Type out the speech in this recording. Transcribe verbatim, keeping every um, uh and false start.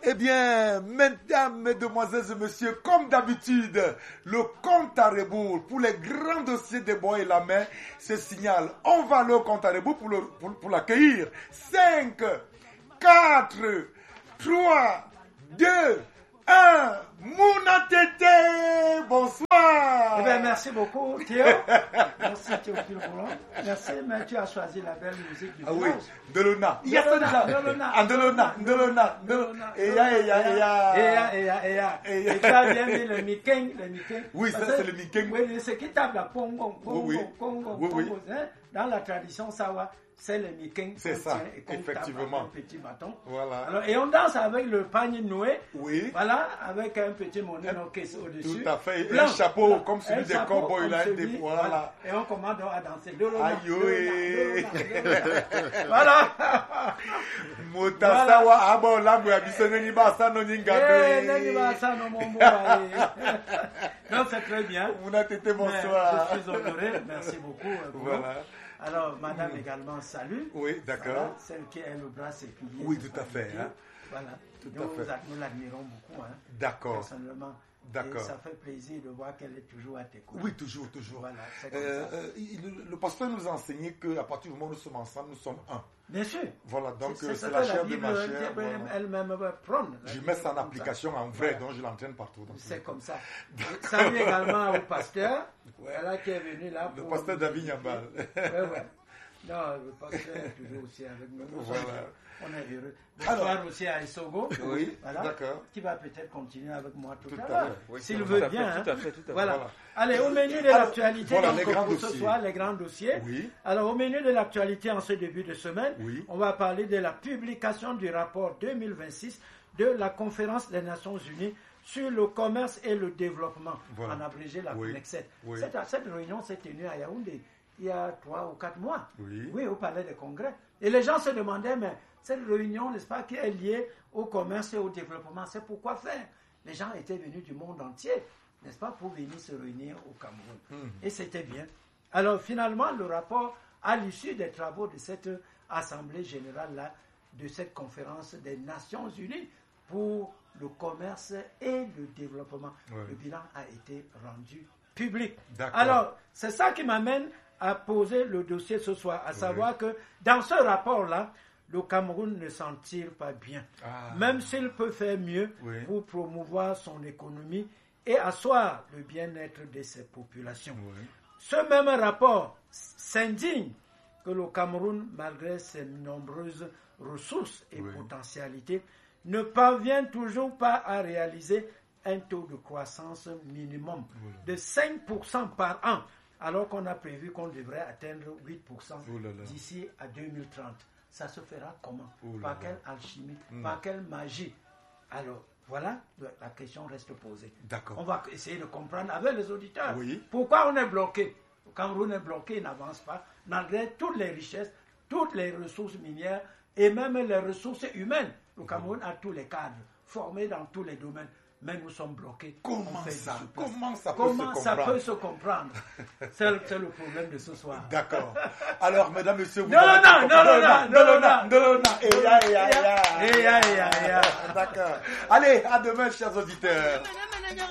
Eh bien, mesdames, mesdemoiselles et messieurs, comme d'habitude, le compte à rebours pour les grands dossiers des bois et la main se signale. On va aller au compte à rebours pour, le, pour, pour l'accueillir. cinq, quatre, trois, deux, un. Mouna Tété, bonsoir. Eh bien, merci beaucoup, Théo. Merci, Théophile Boulon. Merci, mais tu as choisi la belle musique du Ah village. oui, Delona. Il y a ça déjà. Delona. Ah, Delona, Delona, Delona. Et ya, et ya, et ya. Et ya, et ya, et ya. Et tu as bien mis le Miking, le Miking. Oui, ça, c'est le Miking. Oui, c'est qui tape la pongo, pongo, Oui, oui. pongo, Oui, oui. pongo. Hein? Dans la tradition Sawa, c'est le Miking. C'est qu'on ça, tient et qu'on tape effectivement. avec un petit bâton. Voilà. Alors, et on danse avec le panier noué. Oui. Voilà, avec un petit mononoke au-dessus. Tout à fait. Et Blanc, un chapeau blanc. comme celui Un des chapeau cowboys comme là. celui, Des... Voilà. Et on commande à danser. Delona, Aïe, oui. Delona, Delona. Voilà. Motasawa, ah bon, là, moi, abissonné ni basa no Eh, ningado. nani ba ça, non, mon beau, allez. Non, c'est très bien. Mouna Tété, Mais bonsoir. Je suis honoré. Merci beaucoup. euh, Bruno. Voilà. Alors, madame également, salut. Oui, d'accord. Voilà, celle qui est le bras séculier. Oui, c'est tout à pas fait, Dieu. hein. Voilà. Tout nous, à fait. a- nous l'admirons beaucoup, hein, D'accord. personnellement. D'accord. Et ça fait plaisir de voir qu'elle est toujours à tes côtés. Oui, toujours, toujours. Voilà, c'est comme Euh, ça. euh, il- le pasteur nous a enseigné qu'à partir du moment où nous sommes ensemble, nous sommes un. Bien sûr. Voilà, donc C'est- euh, c'est c'est ce la que chair de Bible ma chair. elle- Voilà. elle-même va prendre. Je mets ça en Comme application en vrai, donc je l'entraîne partout. donc C'est comme ça. Salut également au pasteur, voilà, qui est venu là. Le pour pasteur nous David éduquer. Nyambal. Ouais, ouais. Non, le pasteur est toujours aussi avec nous. Nous Voilà. sommes- On est heureux. Bonsoir Alors, aussi à Isogo. Oui, Voilà. d'accord. Qui va peut-être continuer avec moi tout, Tout à à l'heure. l'heure. Oui, S'il tout veut à fait, bien. tout à hein. fait, tout à fait. Voilà. Voilà. Allez, au menu de Alors, l'actualité, voilà, donc, les grands pour ce dossiers. soir, les grands dossiers. Oui. Alors, au menu de l'actualité en ce début de semaine, Oui. on va parler de la publication du rapport deux mille vingt-six de la Conférence des Nations Unies sur le commerce et le développement, Voilà. en abrégé la Oui. COMEXET. Oui. Cette, cette réunion s'est tenue à Yaoundé il y a trois ou quatre mois. Oui. au Palais des Congrès. Et les gens se demandaient, mais cette réunion, n'est-ce pas, qui est liée au commerce et au développement, c'est pourquoi faire? Les gens étaient venus du monde entier, n'est-ce pas, pour venir se réunir au Cameroun. Mhm. Et c'était bien. Alors finalement, le rapport, à l'issue des travaux de cette Assemblée générale-là, de cette conférence des Nations Unies pour le commerce et le développement, Ouais. le bilan a été rendu public. D'accord. Alors, c'est ça qui m'amène à poser le dossier ce soir, à savoir que dans ce rapport-là, le Cameroun ne s'en tire pas bien. Ah. Même s'il peut faire mieux Oui. pour promouvoir son économie et asseoir le bien-être de ses populations. Oui. Ce même rapport s'indigne que le Cameroun, malgré ses nombreuses ressources et Oui. potentialités, ne parvient toujours pas à réaliser un taux de croissance minimum Oui. de cinq pour cent par an, alors qu'on a prévu qu'on devrait atteindre huit pour cent Oh là là. d'ici à deux mille trente. Ça se fera comment? Oh là Par là. quelle alchimie? Mm. Par quelle magie? Alors, voilà, la question reste posée. D'accord. On va essayer de comprendre avec les auditeurs. Oui. Pourquoi on est bloqué? Le Cameroun est bloqué, il n'avance pas, malgré toutes les richesses, toutes les ressources minières et même les ressources humaines. Le Cameroun a tous les cadres, formés dans tous les domaines. Mais nous sommes bloqués. Comment On fait ça? du souplesse. Comment ça peut Comment se ça comprendre? peut se comprendre? C'est le, c'est le problème de ce soir. D'accord. Alors, mesdames, messieurs, vous Non, avez non, compris. non, non, non, non, non, non, non, non, et ya, et ya, et ya. Et ya, et ya, et ya. D'accord. Allez, à demain, chers auditeurs.